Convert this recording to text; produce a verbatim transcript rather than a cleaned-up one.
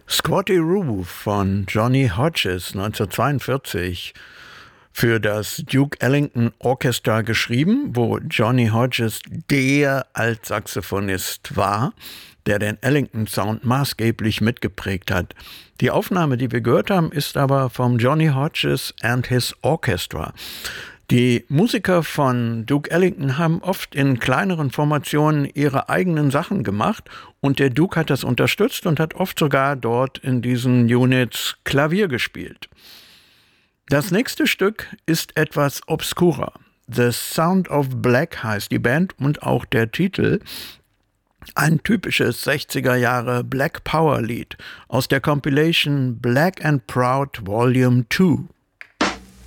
Squatty Roo von Johnny Hodges neunzehnhundertzweiundvierzig für das Duke Ellington Orchestra geschrieben, wo Johnny Hodges der Altsaxophonist war, der den Ellington-Sound maßgeblich mitgeprägt hat. Die Aufnahme, die wir gehört haben, ist aber vom Johnny Hodges and His Orchestra. Die Musiker von Duke Ellington haben oft in kleineren Formationen ihre eigenen Sachen gemacht und der Duke hat das unterstützt und hat oft sogar dort in diesen Units Klavier gespielt. Das nächste Stück ist etwas obskurer. The Sound of Black heißt die Band und auch der Titel. Ein typisches sechziger Jahre Black Power Lied aus der Compilation Black and Proud Volume zwei.